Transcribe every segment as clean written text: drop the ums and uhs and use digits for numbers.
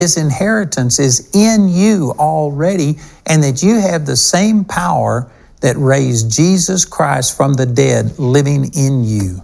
His inheritance is in you already, and that you have the same power that raised Jesus Christ from the dead living in you.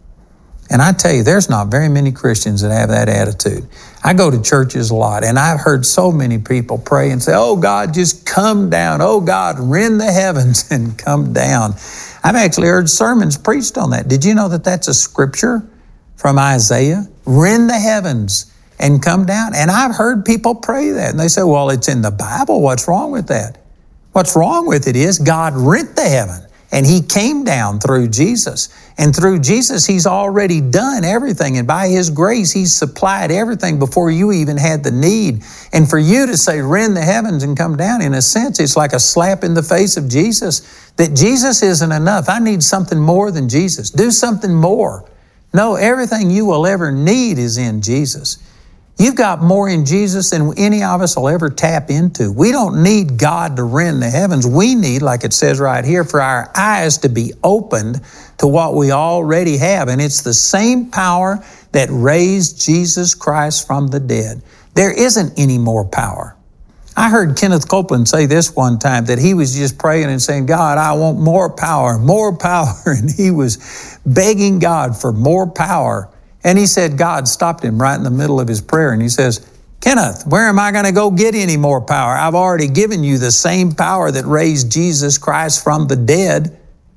And I tell you, there's not very many Christians that have that attitude. I go to churches a lot, and I've heard so many people pray and say, oh God, just come down. Oh God, rend the heavens and come down. I've actually heard sermons preached on that. Did you know that that's a scripture from Isaiah? Rend the heavens and come down. And I've heard people pray that. And they say, well, it's in the Bible. What's wrong with that? What's wrong with it is God rent the heaven, and He came down through Jesus. And through Jesus, He's already done everything. And by His grace, He's supplied everything before you even had the need. And for you to say, rend the heavens and come down, in a sense, it's like a slap in the face of Jesus, that Jesus isn't enough. I need something more than Jesus. Do something more. No, everything you will ever need is in Jesus. You've got more in Jesus than any of us will ever tap into. We don't need God to rend the heavens. We need, like it says right here, for our eyes to be opened to what we already have. And it's the same power that raised Jesus Christ from the dead. There isn't any more power. I heard Kenneth Copeland say this one time, that he was just praying and saying, God, I want more power, more power. And he was begging God for more power. And he said, God stopped him right in the middle of his prayer. And he says, Kenneth, where am I going to go get any more power? I've already given you the same power that raised Jesus Christ from the dead.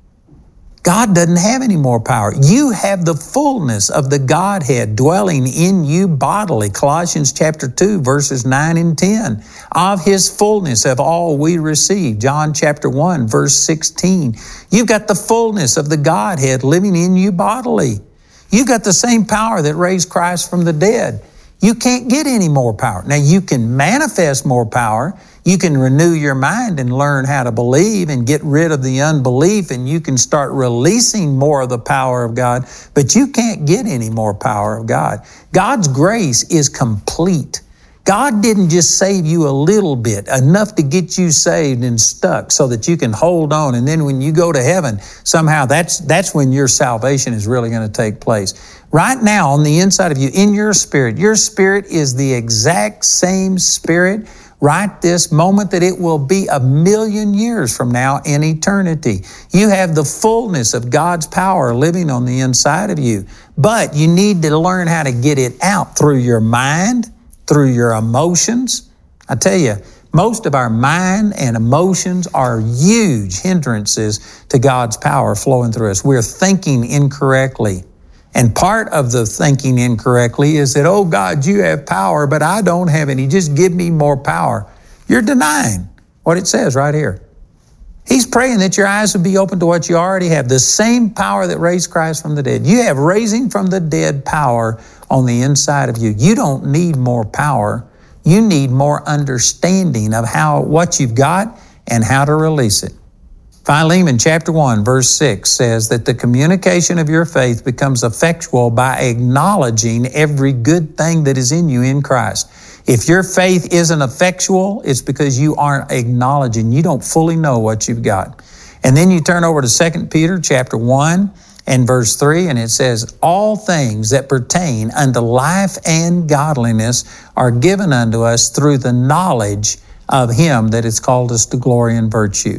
God doesn't have any more power. You have the fullness of the Godhead dwelling in you bodily. Colossians chapter 2, verses 9 and 10. Of His fullness have all we received. John chapter 1, verse 16. You've got the fullness of the Godhead living in you bodily. You've got the same power that raised Christ from the dead. You can't get any more power. Now, you can manifest more power. You can renew your mind and learn how to believe and get rid of the unbelief, and you can start releasing more of the power of God, but you can't get any more power of God. God's grace is complete. God didn't just save you a little bit, enough to get you saved and stuck so that you can hold on. And then when you go to heaven, somehow that's when your salvation is really going to take place. Right now, on the inside of you, in your spirit is the exact same spirit right this moment that it will be 1,000,000 years from now in eternity. You have the fullness of God's power living on the inside of you, but you need to learn how to get it out through your mind, through your emotions. I tell you, most of our mind and emotions are huge hindrances to God's power flowing through us. We're thinking incorrectly. And part of the thinking incorrectly is that, oh God, you have power, but I don't have any. Just give me more power. You're denying what it says right here. He's praying that your eyes would be open to what you already have, the same power that raised Christ from the dead. You have raising from the dead power on the inside of you. You don't need more power. You need more understanding of what you've got and how to release it. Philemon chapter 1, verse 6 says that the communication of your faith becomes effectual by acknowledging every good thing that is in you in Christ. If your faith isn't effectual, it's because you aren't acknowledging. You don't fully know what you've got. And then you turn over to 2 Peter chapter 1 and verse 3, and it says, all things that pertain unto life and godliness are given unto us through the knowledge of Him that has called us to glory and virtue.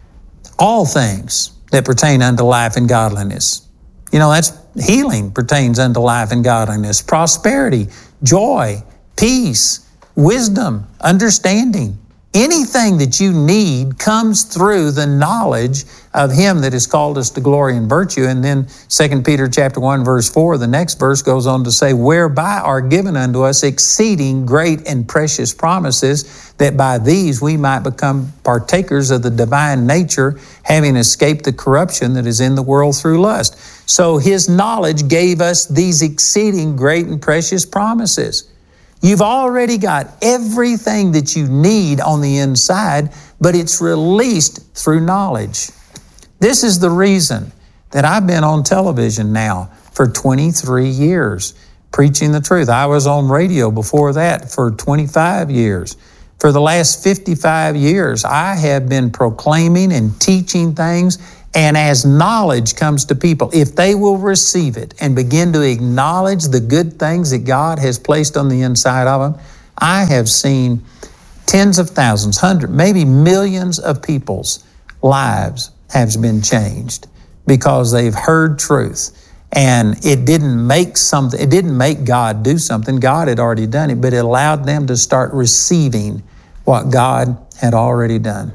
All things that pertain unto life and godliness. You know, that's healing pertains unto life and godliness. Prosperity, joy, peace, wisdom, understanding. Anything that you need comes through the knowledge of Him that has called us to glory and virtue. And then 2 Peter chapter 1, verse 4, the next verse goes on to say, whereby are given unto us exceeding great and precious promises, that by these we might become partakers of the divine nature, having escaped the corruption that is in the world through lust. So His knowledge gave us these exceeding great and precious promises. You've already got everything that you need on the inside, but it's released through knowledge. This is the reason that I've been on television now for 23 years, preaching the truth. I was on radio before that for 25 years. For the last 55 years, I have been proclaiming and teaching things. And as knowledge comes to people, if they will receive it and begin to acknowledge the good things that God has placed on the inside of them, I have seen tens of thousands, hundreds, maybe millions of people's lives have been changed because they've heard truth. And it didn't make God do something. God had already done it, but it allowed them to start receiving what God had already done.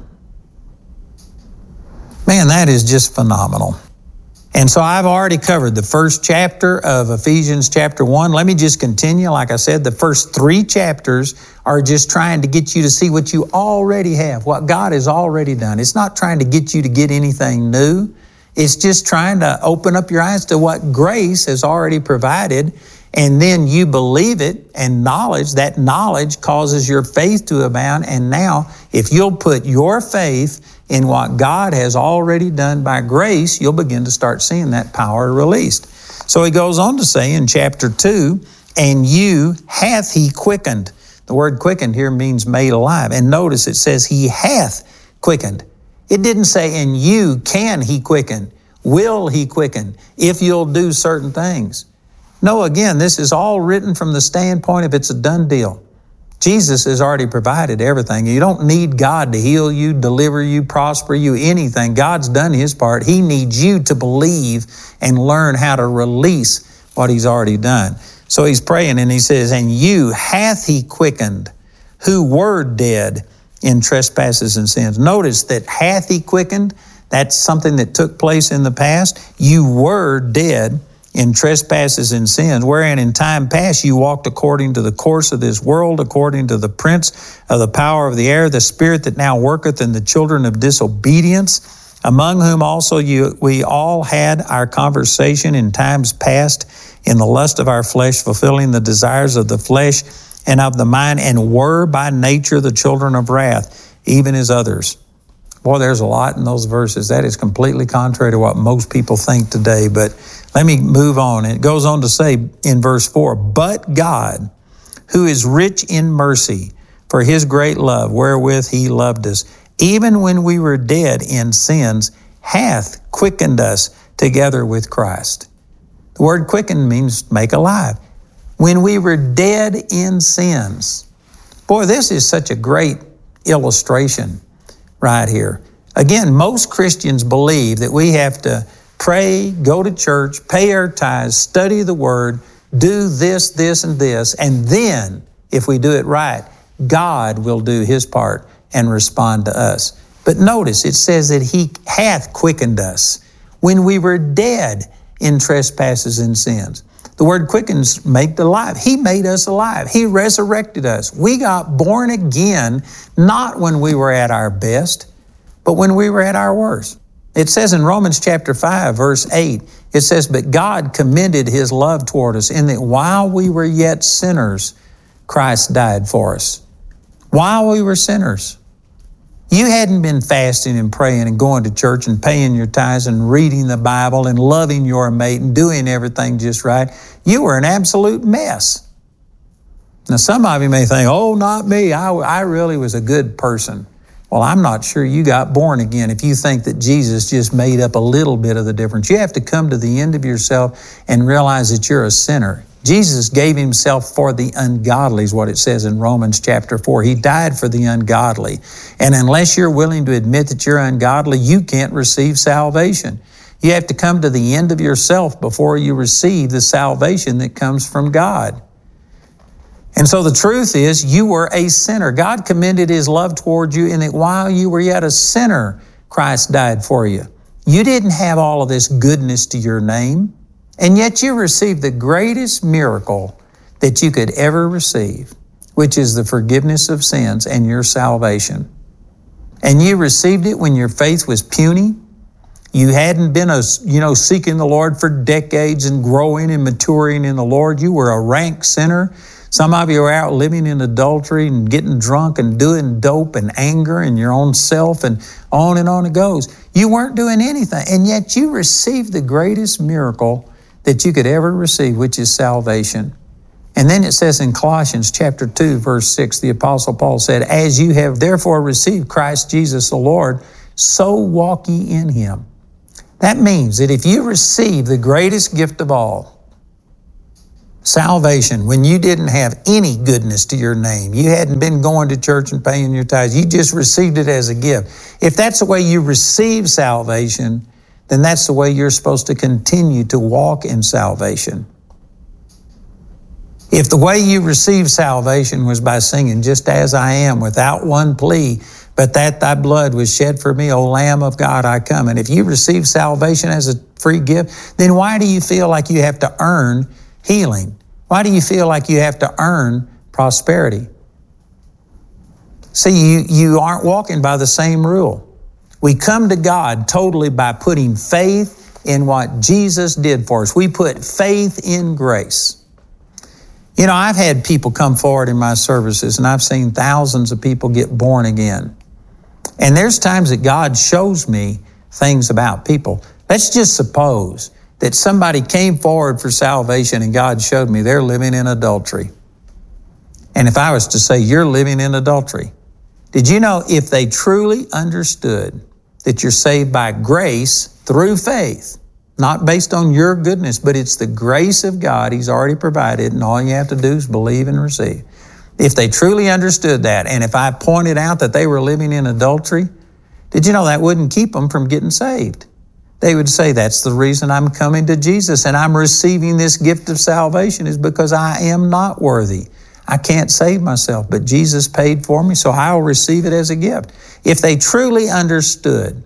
Man, that is just phenomenal. And so I've already covered the first chapter of Ephesians chapter 1. Let me just continue. Like I said, the first 3 chapters are just trying to get you to see what you already have, what God has already done. It's not trying to get you to get anything new. It's just trying to open up your eyes to what grace has already provided, and then you believe it, and that knowledge causes your faith to abound. And now, if you'll put your faith in what God has already done by grace, you'll begin to start seeing that power released. So he goes on to say in chapter 2, and you hath he quickened. The word quickened here means made alive. And notice it says he hath quickened. It didn't say, and you can he quicken, will he quicken, if you'll do certain things. No, again, this is all written from the standpoint of it's a done deal. Jesus has already provided everything. You don't need God to heal you, deliver you, prosper you, anything. God's done his part. He needs you to believe and learn how to release what he's already done. So he's praying and he says, and you hath he quickened who were dead in trespasses and sins. Notice that hath he quickened, that's something that took place in the past. You were dead in trespasses and sins, wherein in time past you walked according to the course of this world, according to the prince of the power of the air, the spirit that now worketh in the children of disobedience, among whom also we all had our conversation in times past in the lust of our flesh, fulfilling the desires of the flesh and of the mind, and were by nature the children of wrath, even as others. Boy, there's a lot in those verses. That is completely contrary to what most people think today, but let me move on. It goes on to say in verse 4, but God, who is rich in mercy, for his great love wherewith he loved us, even when we were dead in sins, hath quickened us together with Christ. The word quicken means make alive. When we were dead in sins. Boy, this is such a great illustration right here. Again, most Christians believe that we have to pray, go to church, pay our tithes, study the Word, do this, this, and this, and then, if we do it right, God will do his part and respond to us. But notice, it says that he hath quickened us when we were dead in trespasses and sins. The word quickens, make alive. He made us alive. He resurrected us. We got born again, not when we were at our best, but when we were at our worst. It says in Romans chapter 5, verse 8, it says, but God commended his love toward us in that while we were yet sinners, Christ died for us. While we were sinners. You hadn't been fasting and praying and going to church and paying your tithes and reading the Bible and loving your mate and doing everything just right. You were an absolute mess. Now, some of you may think, oh, not me. I really was a good person. Well, I'm not sure you got born again if you think that Jesus just made up a little bit of the difference. You have to come to the end of yourself and realize that you're a sinner. Jesus gave himself for the ungodly, is what it says in Romans chapter 4. He died for the ungodly. And unless you're willing to admit that you're ungodly, you can't receive salvation. You have to come to the end of yourself before you receive the salvation that comes from God. And so the truth is, you were a sinner. God commended his love toward you in that while you were yet a sinner, Christ died for you. You didn't have all of this goodness to your name. And yet you received the greatest miracle that you could ever receive, which is the forgiveness of sins and your salvation. And you received it when your faith was puny. You hadn't been seeking the Lord for decades and growing and maturing in the Lord. You were a rank sinner. Some of you are out living in adultery and getting drunk and doing dope and anger and your own self and on it goes. You weren't doing anything, and yet you received the greatest miracle that you could ever receive, which is salvation. And then it says in Colossians chapter 2, verse 6, the Apostle Paul said, as you have therefore received Christ Jesus the Lord, so walk ye in him. That means that if you receive the greatest gift of all, Salvation, when you didn't have any goodness to your name, you hadn't been going to church and paying your tithes, you just received it as a gift. If that's the way you receive salvation, then that's the way you're supposed to continue to walk in salvation. If the way you receive salvation was by singing, just as I am, without one plea, but that thy blood was shed for me, O Lamb of God, I come. And if you receive salvation as a free gift, then why do you feel like you have to earn healing? Why do you feel like you have to earn prosperity? See, you aren't walking by the same rule. We come to God totally by putting faith in what Jesus did for us. We put faith in grace. You know, I've had people come forward in my services, and I've seen thousands of people get born again. And there's times that God shows me things about people. Let's just suppose that somebody came forward for salvation and God showed me they're living in adultery. And if I was to say, you're living in adultery, did you know if they truly understood that you're saved by grace through faith, not based on your goodness, but it's the grace of God He's already provided, and all you have to do is believe and receive. If they truly understood that, and if I pointed out that they were living in adultery, did you know that wouldn't keep them from getting saved? They would say, that's the reason I'm coming to Jesus and I'm receiving this gift of salvation is because I am not worthy. I can't save myself, but Jesus paid for me, so I'll receive it as a gift. If they truly understood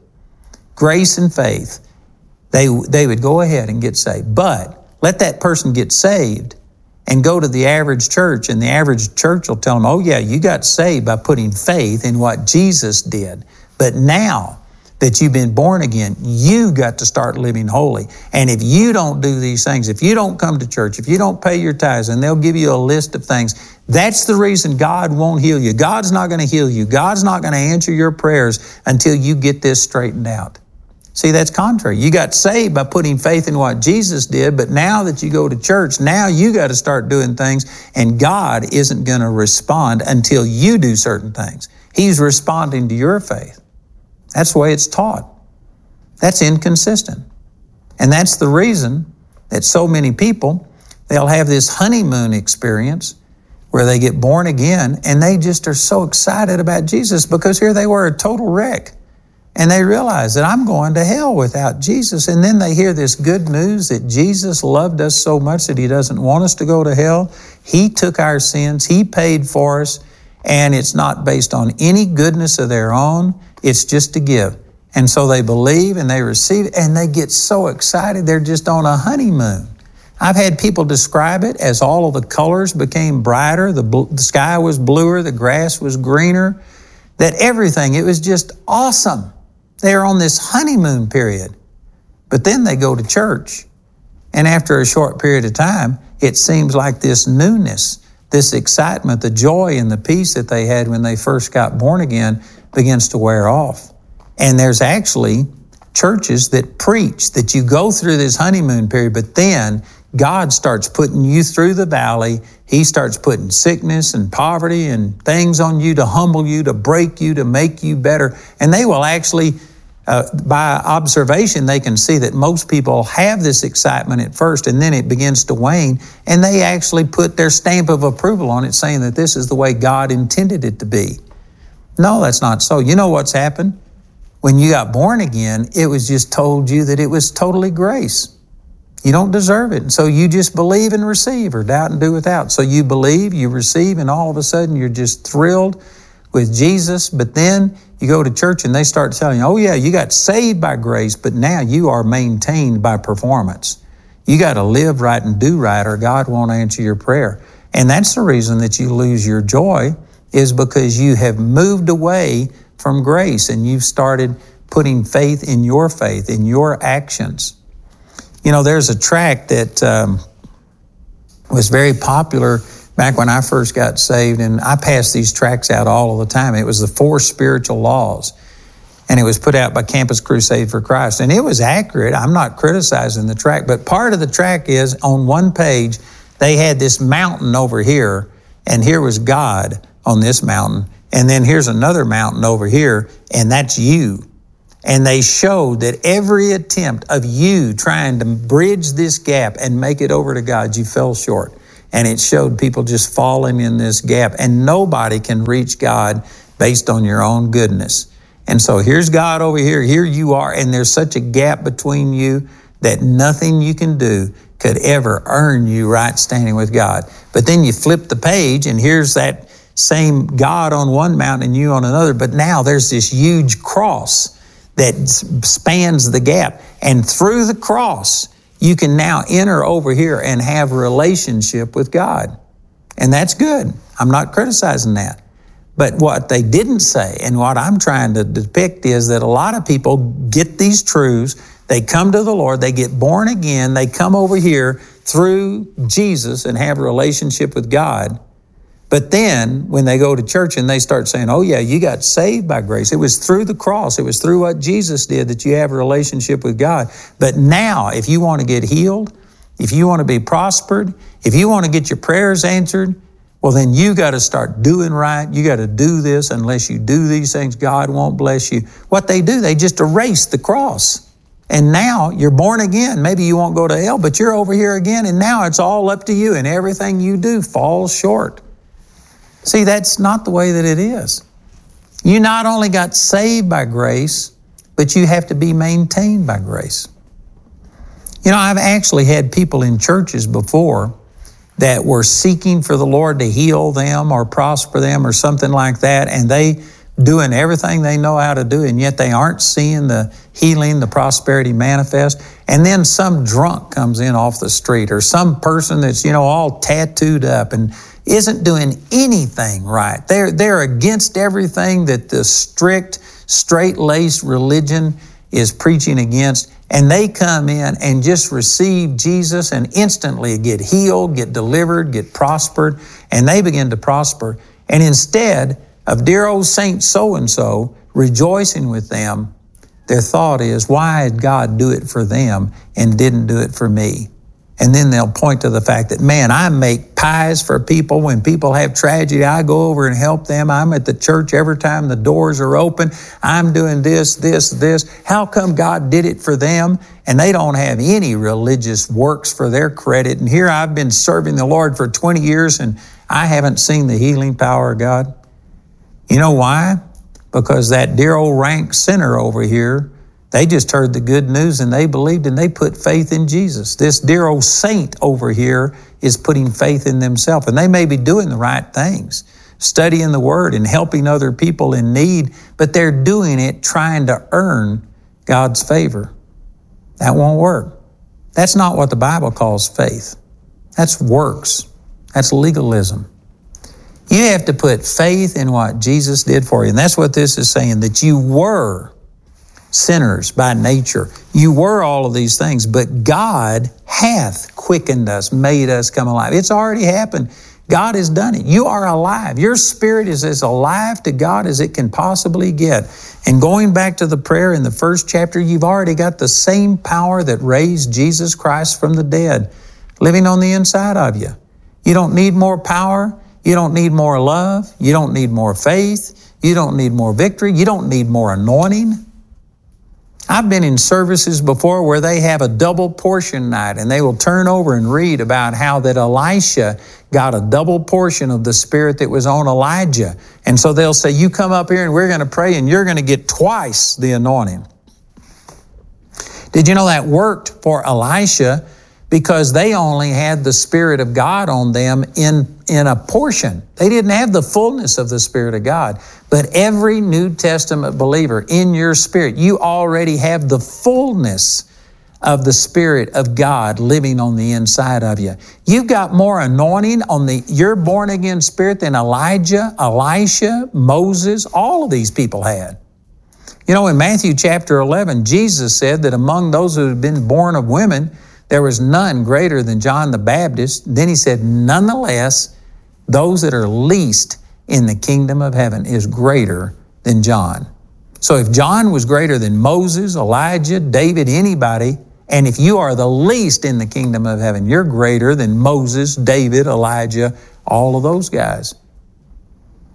grace and faith, they would go ahead and get saved. But let that person get saved and go to the average church, and the average church will tell them, oh yeah, you got saved by putting faith in what Jesus did. But now that you've been born again, you got to start living holy. And if you don't do these things, if you don't come to church, if you don't pay your tithes, and they'll give you a list of things, that's the reason God won't heal you. God's not going to heal you. God's not going to answer your prayers until you get this straightened out. See, that's contrary. You got saved by putting faith in what Jesus did, but now that you go to church, now you got to start doing things, and God isn't going to respond until you do certain things. He's responding to your faith. That's the way it's taught. That's inconsistent. And that's the reason that so many people, they'll have this honeymoon experience where they get born again and they just are so excited about Jesus because here they were a total wreck. And they realize that I'm going to hell without Jesus. And then they hear this good news that Jesus loved us so much that He doesn't want us to go to hell. He took our sins. He paid for us. And it's not based on any goodness of their own. It's just to give. And so they believe and they receive it and they get so excited. They're just on a honeymoon. I've had people describe it as all of the colors became brighter. The sky was bluer. The grass was greener. That everything, it was just awesome. They're on this honeymoon period. But then they go to church. And after a short period of time, it seems like this newness, this excitement, the joy and the peace that they had when they first got born again begins to wear off. And there's actually churches that preach that you go through this honeymoon period, but then God starts putting you through the valley. He starts putting sickness and poverty and things on you to humble you, to break you, to make you better. And they will actually, by observation, they can see that most people have this excitement at first and then it begins to wane. And they actually put their stamp of approval on it, saying that this is the way God intended it to be. No, that's not so. You know what's happened? When you got born again, it was just told you that it was totally grace. You don't deserve it. And so you just believe and receive, or doubt and do without. So you believe, you receive, and all of a sudden you're just thrilled with Jesus. But then you go to church and they start telling you, oh yeah, you got saved by grace, but now you are maintained by performance. You got to live right and do right, or God won't answer your prayer. And that's the reason that you lose your joy, is because you have moved away from grace and you've started putting faith, in your actions. You know, there's a tract that was very popular back when I first got saved, and I passed these tracts out all of the time. It was the 4 Spiritual Laws, and it was put out by Campus Crusade for Christ. And it was accurate. I'm not criticizing the tract, but part of the tract is on one page, they had this mountain over here, and here was God on this mountain. And then here's another mountain over here, and that's you. And they showed that every attempt of you trying to bridge this gap and make it over to God, you fell short. and it showed people just falling in this gap. And nobody can reach God based on your own goodness. And so here's God over here, here you are, and there's such a gap between you that nothing you can do could ever earn you right standing with God. But then you flip the page, and here's that same God on one mountain and you on another, but now there's this huge cross that spans the gap. And through the cross, you can now enter over here and have a relationship with God. And that's good. I'm not criticizing that. But what they didn't say, and what I'm trying to depict, is that a lot of people get these truths, they come to the Lord, they get born again, they come over here through Jesus and have a relationship with God. But then when they go to church and they start saying, oh yeah, you got saved by grace. It was through the cross. It was through what Jesus did that you have a relationship with God. But now, if you want to get healed, if you want to be prospered, if you want to get your prayers answered, well, then you got to start doing right. You got to do this. Unless you do these things, God won't bless you. What they do, they just erase the cross. And now you're born again. Maybe you won't go to hell, but you're over here again. And now it's all up to you, and everything you do falls short. See, that's not the way that it is. You not only got saved by grace, but you have to be maintained by grace. You know, I've actually had people in churches before that were seeking for the Lord to heal them or prosper them or something like that, and they doing everything they know how to do, and yet they aren't seeing the healing, the prosperity manifest. And then some drunk comes in off the street, or some person that's, all tattooed up and isn't doing anything right. They're against everything that the strict, straight-laced religion is preaching against, and they come in and just receive Jesus and instantly get healed, get delivered, get prospered, and they begin to prosper. And instead of dear old Saint so-and-so rejoicing with them, their thought is, why did God do it for them and didn't do it for me? And then they'll point to the fact that, man, I make pies for people. When people have tragedy, I go over and help them. I'm at the church every time the doors are open. I'm doing this. How come God did it for them? And they don't have any religious works for their credit. And here I've been serving the Lord for 20 years and I haven't seen the healing power of God. You know why? Because that dear old rank sinner over here, they just heard the good news and they believed and they put faith in Jesus. This dear old saint over here is putting faith in themselves, and they may be doing the right things, studying the Word and helping other people in need, but they're doing it trying to earn God's favor. That won't work. That's not what the Bible calls faith. That's works. That's legalism. You have to put faith in what Jesus did for you, and that's what this is saying, that you were sinners by nature. You were all of these things, but God hath quickened us, made us come alive. It's already happened. God has done it. You are alive. Your spirit is as alive to God as it can possibly get. And going back to the prayer in the first chapter, you've already got the same power that raised Jesus Christ from the dead living on the inside of you. You don't need more power. You don't need more love. You don't need more faith. You don't need more victory. You don't need more anointing. I've been in services before where they have a double portion night, and they will turn over and read about how that Elisha got a double portion of the Spirit that was on Elijah. And so they'll say, you come up here and we're going to pray and you're going to get twice the anointing. Did you know that worked for Elisha? Because they only had the Spirit of God on them in a portion. They didn't have the fullness of the Spirit of God. But every New Testament believer, in your spirit, you already have the fullness of the Spirit of God living on the inside of you. You've got more anointing on your born-again spirit than Elijah, Elisha, Moses, all of these people had. You know, in Matthew chapter 11, Jesus said that among those who had been born of women, there was none greater than John the Baptist. Then he said, nonetheless, those that are least in the kingdom of heaven is greater than John. So if John was greater than Moses, Elijah, David, anybody, and if you are the least in the kingdom of heaven, you're greater than Moses, David, Elijah, all of those guys.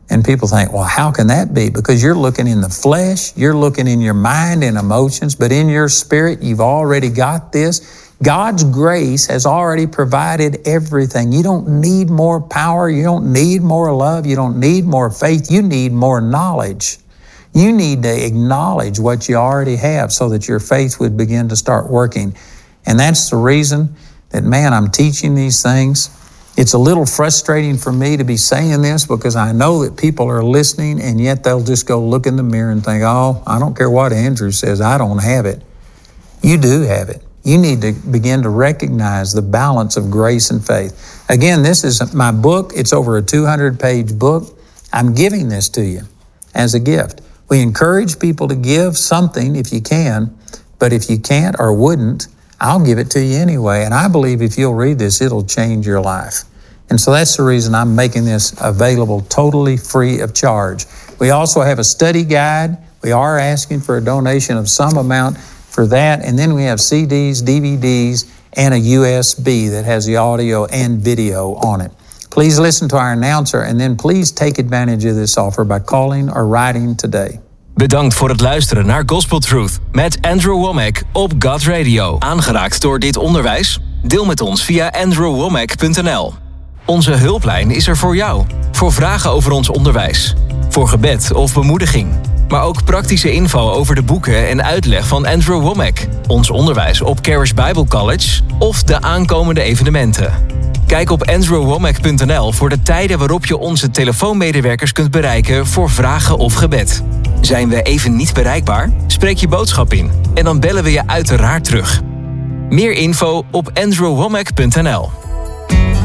And people think, well, how can that be? Because you're looking in the flesh, you're looking in your mind and emotions, but in your spirit, you've already got this. God's grace has already provided everything. You don't need more power. You don't need more love. You don't need more faith. You need more knowledge. You need to acknowledge what you already have so that your faith would begin to start working. And that's the reason that, man, I'm teaching these things. It's a little frustrating for me to be saying this because I know that people are listening and yet they'll just go look in the mirror and think, oh, I don't care what Andrew says, I don't have it. You do have it. You need to begin to recognize the balance of grace and faith. Again, this is my book. It's over a 200-page book. I'm giving this to you as a gift. We encourage people to give something if you can, but if you can't or wouldn't, I'll give it to you anyway. And I believe if you'll read this, it'll change your life. And so that's the reason I'm making this available totally free of charge. We also have a study guide. We are asking for a donation of some amount for that. And then we have CDs, DVDs, and a USB that has the audio and video on it. Please listen to our announcer and then please take advantage of this offer by calling or writing today. Bedankt voor het luisteren naar Gospel Truth met Andrew Wommack op God Radio. Aangeraakt door dit onderwijs? Deel met ons via andrewwommack.nl. Onze hulplijn is er voor jou. Voor vragen over ons onderwijs. Voor gebed of bemoediging. Maar ook praktische info over de boeken en uitleg van Andrew Wommack. Ons onderwijs op Charis Bible College of de aankomende evenementen. Kijk op andrewwommack.nl voor de tijden waarop je onze telefoonmedewerkers kunt bereiken voor vragen of gebed. Zijn we even niet bereikbaar? Spreek je boodschap in en dan bellen we je uiteraard terug. Meer info op andrewwommack.nl.